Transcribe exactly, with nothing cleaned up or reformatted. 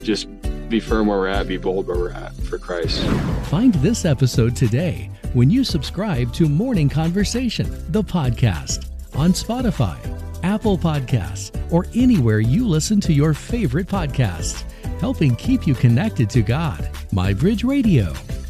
just be firm where we're at, be bold where we're at for Christ. Find this episode today when you subscribe to Morning Conversation, the podcast, on Spotify, Apple Podcasts, or anywhere you listen to your favorite podcasts, helping keep you connected to God. MyBridge Radio.